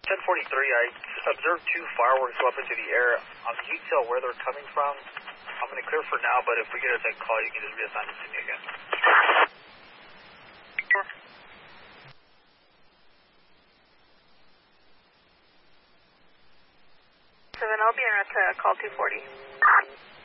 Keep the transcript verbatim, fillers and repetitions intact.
ten forty-three, I observed two fireworks go up into the air. Um, can you tell where they're coming from? I'm going to clear for now, but if we get a tech call, you can just reassign it to me again. seven, I'll be en route to call two forty.